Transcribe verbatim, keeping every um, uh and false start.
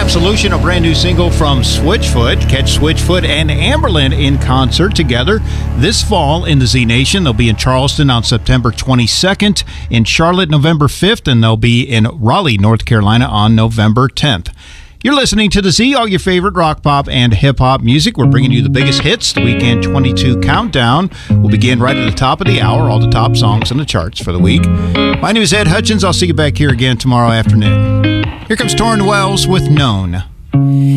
Absolution, a brand new single from Switchfoot. Catch Switchfoot and Amberlin in concert together this fall in the Z Nation. They'll be in Charleston on September twenty-second, in Charlotte November fifth, and they'll be in Raleigh, North Carolina on November tenth. You're listening to The Z, all your favorite rock, pop, and hip-hop music. We're bringing you the biggest hits, the Weekend twenty-two Countdown. We'll begin right at the top of the hour, all the top songs on the charts for the week. My name is Ed Hutchins. I'll see you back here again tomorrow afternoon. Here comes Torrin Wells with Known.